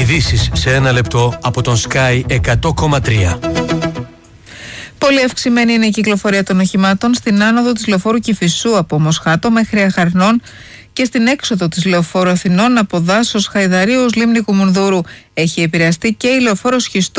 Ειδήσεις σε ένα λεπτό από τον Sky 100,3. Πολύ αυξημένη είναι η κυκλοφορία των οχημάτων στην άνοδο της λεωφόρου Κηφισού από Μοσχάτο μέχρι Αχαρνών και στην έξοδο της λεωφόρου Αθηνών από Δάσος Χαϊδαρίου ως Λίμνη Κουμουνδούρου. Έχει επηρεαστεί και η λεωφόρος Χιστού